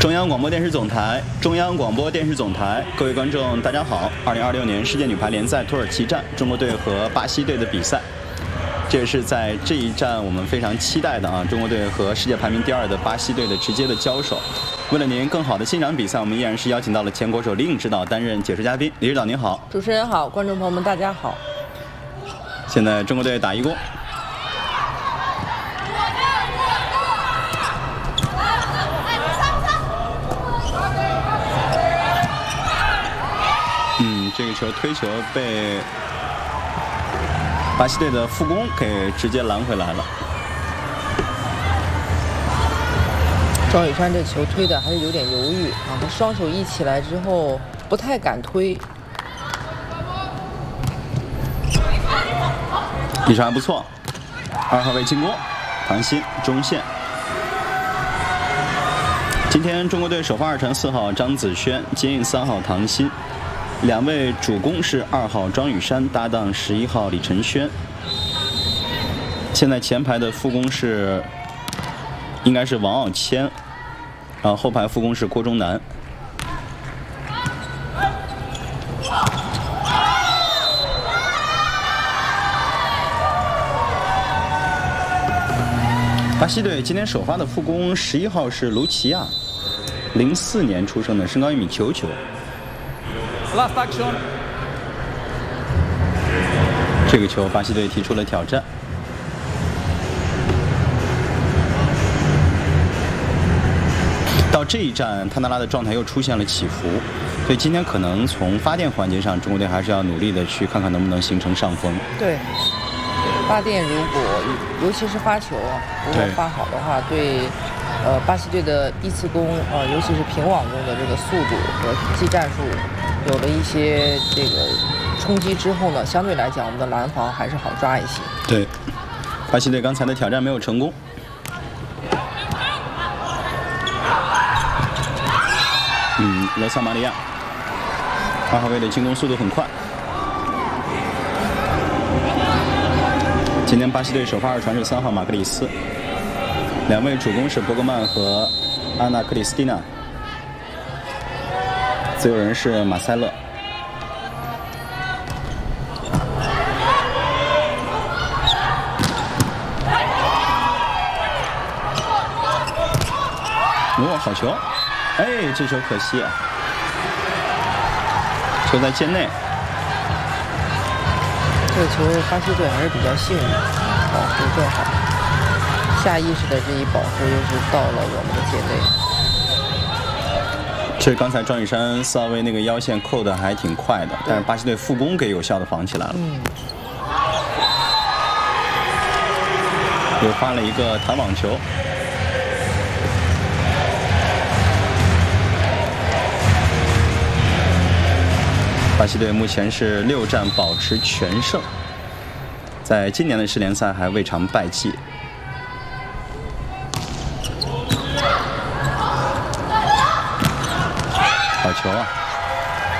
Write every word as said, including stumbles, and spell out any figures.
中央广播电视总台，中央广播电视总台，各位观众，大家好！二零二六年世界女排联赛土耳其站，中国队和巴西队的比赛，这也是在这一站我们非常期待的啊，中国队和世界排名第二的巴西队的直接的交手。为了您更好的欣赏比赛，我们依然是邀请到了前国手李颖指导担任解说嘉宾。李指导您好， 主持人好，观众朋友们大家好。 现在中国队打一攻。 嗯，这个球推球被巴西队的副攻给直接拦回来了。 庄宇珊这球推的还是有点犹豫啊，他双手一起来之后不太敢推。 地上还不错，二号位进攻，唐鑫中线。 今天中国队首发二传四号张子萱，接应三号唐鑫，两位主攻是二号庄宇珊搭档十一号李承轩。现在前排的副攻是应该是王傲谦，然后后排副攻是郭忠南。巴西队今天首发的副攻十一号是卢齐亚，零四年出生的，身高一米九九。 Last action。 这个球巴西队提出了挑战。到这一站，泰纳拉的状态又出现了起伏，所以今天可能从发电环节上，中国队还是要努力的去看看能不能形成上风。 对。 发电如果尤其是发球啊，如果发好的话，对，呃，巴西队的一次攻，呃，尤其是平网攻的这个速度和技战术，有了一些这个冲击之后呢，相对来讲，我们的拦防还是好抓一些。 对，巴西队刚才的挑战没有成功。嗯，罗萨玛利亚，二号位的进攻速度很快。 今天巴西队首发二传是三号马克里斯，两位主攻是伯格曼和安娜克里斯蒂娜，自由人是马塞勒。哦，好球！哎，这球可惜啊，球在界内。 这个球巴西队还是比较幸运，保护正好，下意识的这一保护又是到了我们的界内。 其实刚才庄宇珊四号位那个腰线扣的还挺快的，但是巴西队副攻给有效的防起来了。 嗯。 又发了一个弹网球。 巴西队目前是六战保持全胜，在今年的世联赛还未尝败绩。好球啊！